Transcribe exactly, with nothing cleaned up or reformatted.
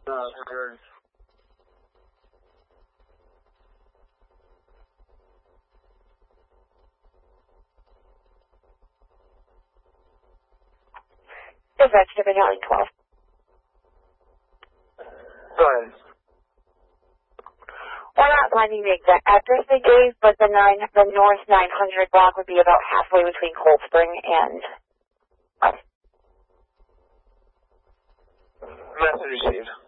Uh, heard. Dispatch to Battalion twelve. Go ahead. We're not finding the exact address they gave, but the nine, the north nine hundred block would be about halfway between Cold Spring and... Message received.